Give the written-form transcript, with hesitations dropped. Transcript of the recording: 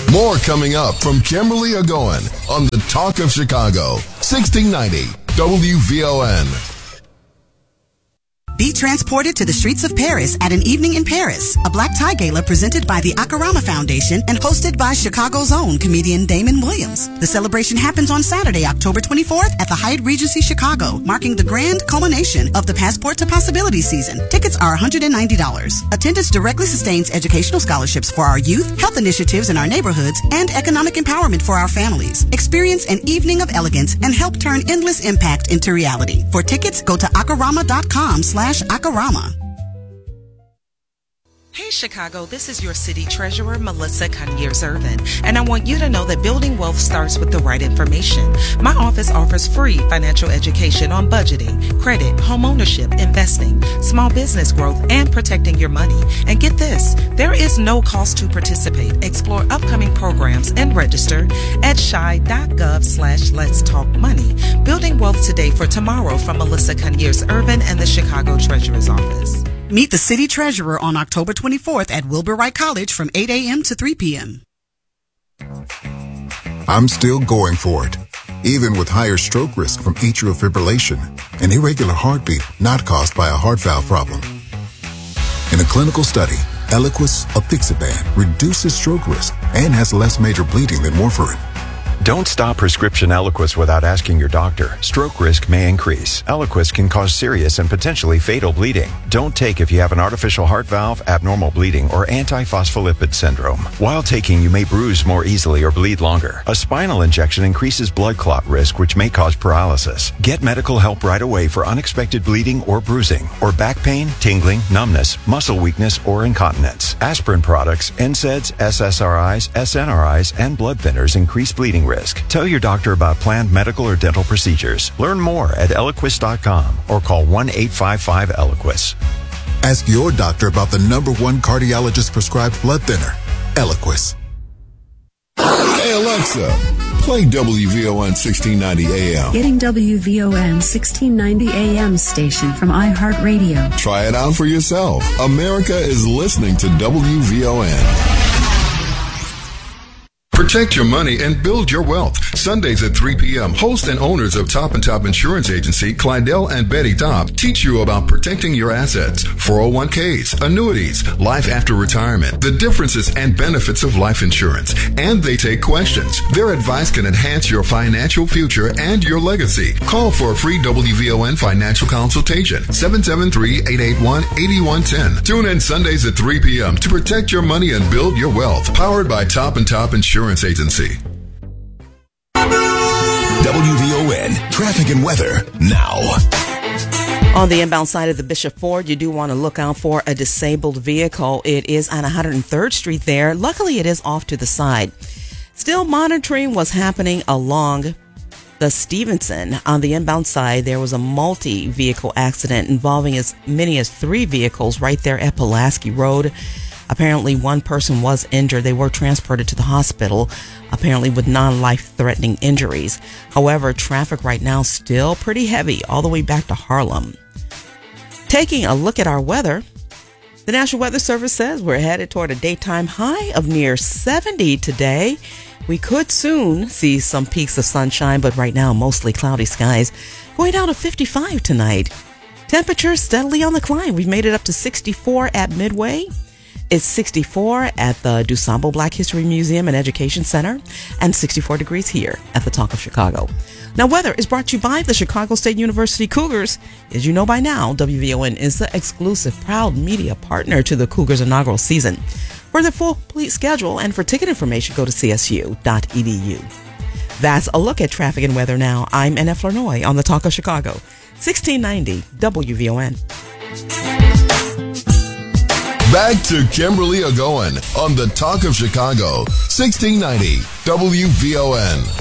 More coming up from Kimberly Agoin on the Talk of Chicago, 1690 WVON. Be transported to the streets of Paris at An Evening in Paris, a black tie gala presented by the Akarama Foundation and hosted by Chicago's own comedian Damon Williams. The celebration happens on Saturday, October 24th at the Hyatt Regency Chicago, marking the grand culmination of the Passport to Possibility season. Tickets are $190. Attendance directly sustains educational scholarships for our youth, health initiatives in our neighborhoods, and economic empowerment for our families. Experience an evening of elegance and help turn endless impact into reality. For tickets, go to akarama.com/Akarama. Hey Chicago, this is your city treasurer, Melissa Conyers-Irvin, and I want you to know that building wealth starts with the right information. My office offers free financial education on budgeting, credit, home ownership, investing, small business growth, and protecting your money. And get this, there is no cost to participate. Explore upcoming programs and register at chi.gov/Let's Talk Money. Building wealth today for tomorrow from Melissa Conyers-Irvin and the Chicago Treasurer's Office. Meet the City Treasurer on October 24th at Wilbur Wright College from 8 a.m. to 3 p.m. I'm still going for it, even with higher stroke risk from atrial fibrillation, an irregular heartbeat not caused by a heart valve problem. In a clinical study, Eliquis apixaban reduces stroke risk and has less major bleeding than warfarin. Don't stop prescription Eliquis without asking your doctor. Stroke risk may increase. Eliquis can cause serious and potentially fatal bleeding. Don't take if you have an artificial heart valve, abnormal bleeding, or antiphospholipid syndrome. While taking, you may bruise more easily or bleed longer. A spinal injection increases blood clot risk, which may cause paralysis. Get medical help right away for unexpected bleeding or bruising, or back pain, tingling, numbness, muscle weakness, or incontinence. Aspirin products, NSAIDs, SSRIs, SNRIs, and blood thinners increase bleeding risk. Tell your doctor about planned medical or dental procedures. Learn more at Eliquis.com or call 1-855-ELIQUIS. Ask your doctor about the #1 cardiologist prescribed blood thinner, Eliquis. Hey Alexa, play WVON 1690 AM. Getting WVON 1690 AM station from iHeartRadio. Try it out for yourself. America is listening to WVON. Protect your money and build your wealth. Sundays at 3 p.m., hosts and owners of Top & Top Insurance Agency, Clydell and Betty Top, teach you about protecting your assets, 401ks, annuities, life after retirement, the differences and benefits of life insurance, and they take questions. Their advice can enhance your financial future and your legacy. Call for a free WVON financial consultation, 773-881-8110. Tune in Sundays at 3 p.m. to protect your money and build your wealth. Powered by Top & Top Insurance Agency. WVON traffic and weather now. On the inbound side of the Bishop Ford, you do want to look out for a disabled vehicle. It is on 103rd Street there. Luckily, it is off to the side. Still monitoring what's happening along the Stevenson. On the inbound side, there was a multi-vehicle accident involving as many as 3 vehicles right there at Pulaski Road. Apparently, one person was injured. They were transported to the hospital, apparently with non-life-threatening injuries. However, traffic right now still pretty heavy all the way back to Harlem. Taking a look at our weather, the National Weather Service says we're headed toward a daytime high of near 70 today. We could soon see some peaks of sunshine, but right now, mostly cloudy skies. Going down to 55 tonight. Temperatures steadily on the climb. We've made it up to 64 at Midway. It's 64 at the DuSable Black History Museum and Education Center and 64 degrees here at the Talk of Chicago. Now, weather is brought to you by the Chicago State University Cougars. As you know by now, WVON is the exclusive proud media partner to the Cougars inaugural season. For the full complete schedule and for ticket information, go to csu.edu. That's a look at traffic and weather now. I'm NF Lanoy on the Talk of Chicago, 1690 WVON. Back to Kimberly Agoin on the Talk of Chicago, 1690 WVON.